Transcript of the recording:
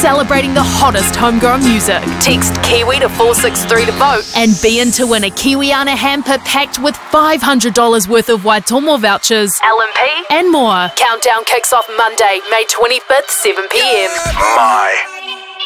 celebrating the hottest homegrown music. Text Kiwi to 463 to vote and be in to win a Kiwiana hamper packed with $500 worth of Waitomo vouchers, LMP and more. Countdown kicks off Monday, May 25th, 7 p.m. My